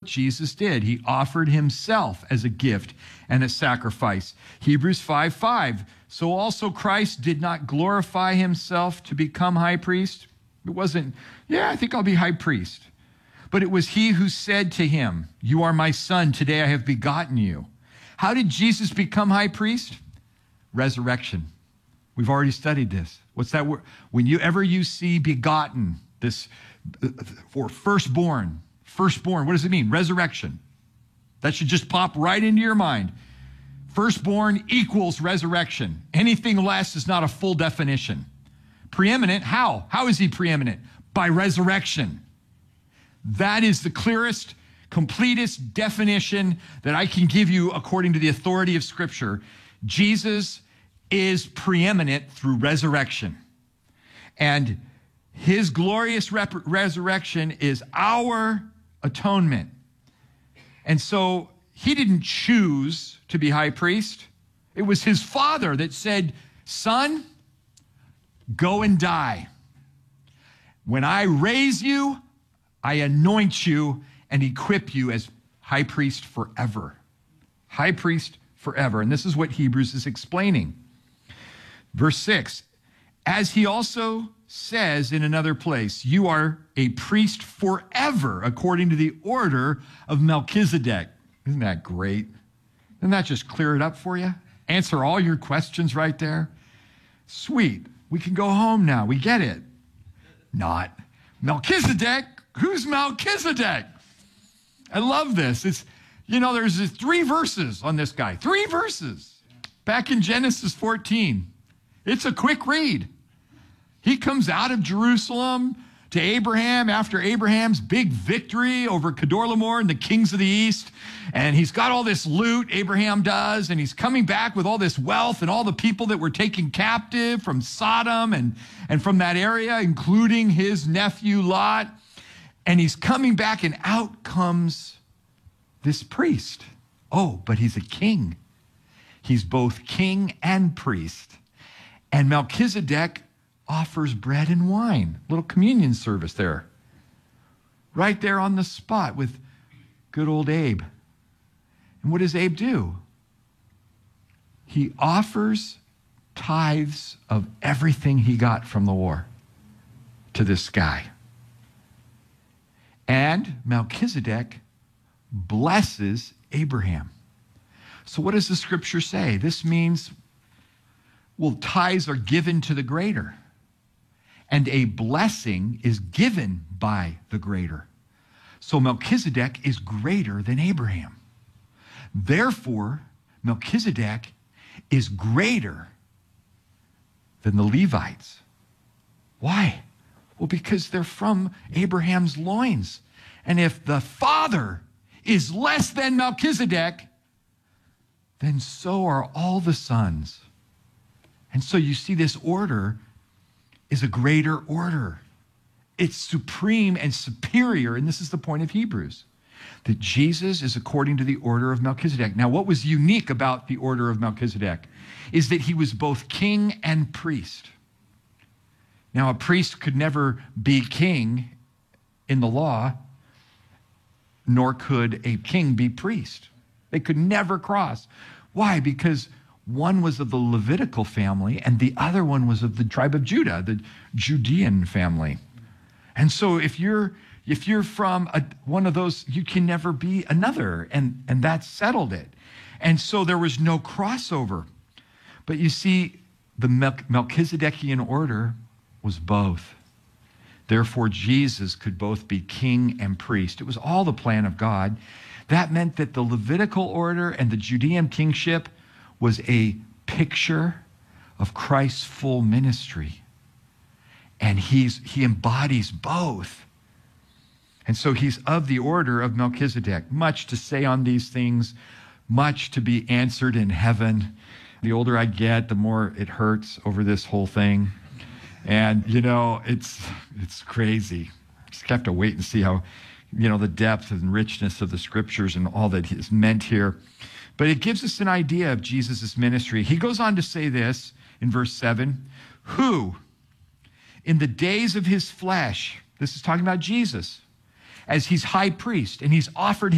Jesus did. He offered himself as a gift and a sacrifice. Hebrews 5:5. So also Christ did not glorify himself to become high priest. It wasn't, I think I'll be high priest. But it was he who said to him, you are my son, today I have begotten you. How did Jesus become high priest? Resurrection. We've already studied this. What's that word? Whenever you see begotten, this, or firstborn, what does it mean? Resurrection. That should just pop right into your mind. Firstborn equals resurrection. Anything less is not a full definition. Preeminent, how? How is he preeminent? By resurrection. That is the clearest, completest definition that I can give you according to the authority of Scripture. Jesus is preeminent through resurrection. And his glorious resurrection is our atonement. And so he didn't choose to be high priest. It was his Father that said, son, go and die. When I raise you, I anoint you and equip you as high priest forever. High priest forever. And this is what Hebrews is explaining. Verse 6, as he also says in another place, you are a priest forever according to the order of Melchizedek. Isn't that great? Doesn't that just clear it up for you? Answer all your questions right there? Sweet. We can go home now. We get it. Not. Melchizedek? Who's Melchizedek? I love this. It's, there's 3 verses on this guy. 3 verses. Back in Genesis 14. It's a quick read. He comes out of Jerusalem to Abraham after Abraham's big victory over Kedorlaomer and the kings of the east. And he's got all this loot, Abraham does, and he's coming back with all this wealth and all the people that were taken captive from Sodom and from that area, including his nephew Lot. And he's coming back, and out comes this priest. Oh, but he's a king. He's both king and priest. And Melchizedek offers bread and wine, little communion service there, right there on the spot with good old Abe. And what does Abe do? He offers tithes of everything he got from the war to this guy. And Melchizedek blesses Abraham. So what does the scripture say? This means, tithes are given to the greater. And a blessing is given by the greater. So Melchizedek is greater than Abraham. Therefore, Melchizedek is greater than the Levites. Why? Well, because they're from Abraham's loins. And if the father is less than Melchizedek, then so are all the sons. And so you see this order is a greater order. It's supreme and superior, and this is the point of Hebrews, that Jesus is according to the order of Melchizedek. Now, what was unique about the order of Melchizedek is that he was both king and priest. Now, a priest could never be king in the law, nor could a king be priest. They could never cross. Why? Because one was of the Levitical family, and the other one was of the tribe of Judah, the Judean family. And so if you're from one of those, you can never be another, and that settled it. And so there was no crossover. But you see, the Melchizedekian order was both. Therefore, Jesus could both be king and priest. It was all the plan of God. That meant that the Levitical order and the Judean kingship was a picture of Christ's full ministry. And he embodies both. And so he's of the order of Melchizedek. Much to say on these things, much to be answered in heaven. The older I get, the more it hurts over this whole thing. And, it's crazy. Just have to wait and see how, the depth and richness of the scriptures and all that is meant here. But it gives us an idea of Jesus' ministry. He goes on to say this in verse 7, who, in the days of his flesh, this is talking about Jesus, as he's high priest, and he's offered